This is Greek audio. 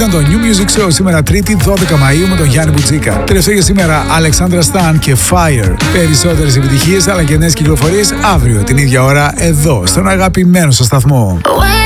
ήταν το New Music Show σήμερα Τρίτη 12 Μαΐου με τον Γιάννη Μπουτζίκα. Τελευταίο για σήμερα Alexandra Stan και Fire. Περισσότερες επιτυχίες αλλά και νέες κυκλοφορίες αύριο την ίδια ώρα εδώ στον αγαπημένο σας σταθμό.